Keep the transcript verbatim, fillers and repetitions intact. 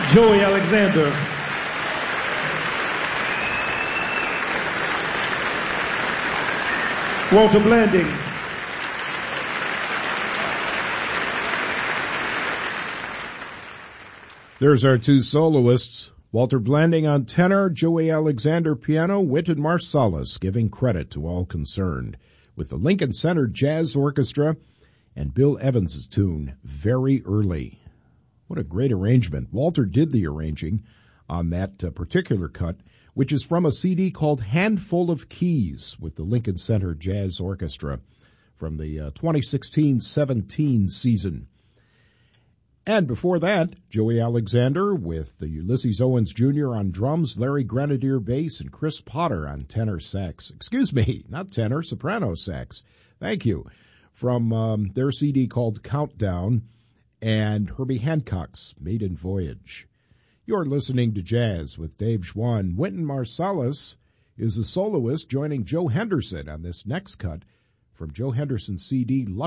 Joey Alexander. Walter Blanding. There's our two soloists, Walter Blanding on tenor, Joey Alexander piano, Wynton Marsalis giving credit to all concerned, with the Lincoln Center Jazz Orchestra and Bill Evans' tune, Very Early. What a great arrangement. Walter did the arranging on that uh, particular cut, which is from a C D called Handful of Keys with the Lincoln Center Jazz Orchestra from the uh, twenty sixteen seventeen season. And before that, Joey Alexander with the Ulysses Owens Junior on drums, Larry Grenadier bass, and Chris Potter on tenor sax. Excuse me, not tenor, soprano sax. Thank you. From um, their C D called Countdown and Herbie Hancock's Maiden Voyage. You're listening to Jazz with Dave Schwann. Wynton Marsalis is a soloist joining Joe Henderson on this next cut from Joe Henderson's C D, Lush